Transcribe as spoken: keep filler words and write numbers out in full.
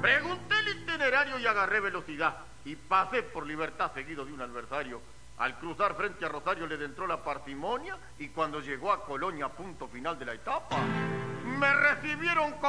Pregunté el itinerario y agarré velocidad. Y pasé por Libertad seguido de un adversario. Al cruzar frente a Rosario le entró la parsimonia y cuando llegó a Colonia, punto final de la etapa, me recibieron con